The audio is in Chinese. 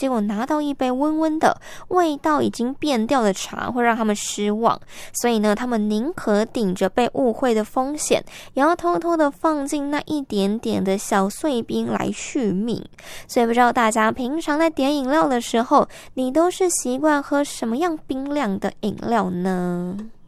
结果拿到一杯温温的味道已经变掉的茶会让他们失望，所以呢他们宁可顶着被误会的风险，也要偷偷的放进那一点点的小碎冰来续命。所以不知道大家平常在点饮料的时候，你都是习惯喝什么样冰凉的饮料呢？